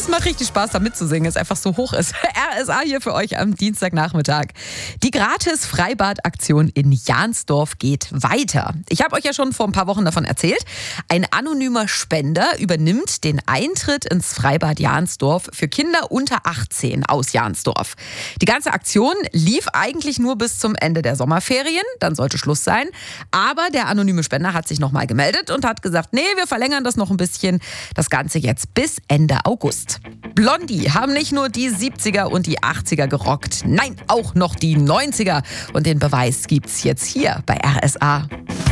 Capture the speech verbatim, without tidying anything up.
Es macht richtig Spaß, da mitzusingen, es einfach so hoch ist. R S A hier für euch am Dienstagnachmittag. Die Gratis-Freibad-Aktion in Jahnsdorf geht weiter. Ich habe euch ja schon vor ein paar Wochen davon erzählt. Ein anonymer Spender übernimmt den Eintritt ins Freibad Jahnsdorf für Kinder unter achtzehn aus Jahnsdorf. Die ganze Aktion lief eigentlich nur bis zum Ende der Sommerferien, dann sollte Schluss sein. Aber der anonyme Spender hat sich nochmal gemeldet und hat gesagt, nee, wir verlängern das noch ein bisschen, das Ganze jetzt bis Ende August. Blondie haben nicht nur die siebziger und die achtziger gerockt, nein, auch noch die neunziger. Und den Beweis gibt's jetzt hier bei R S A.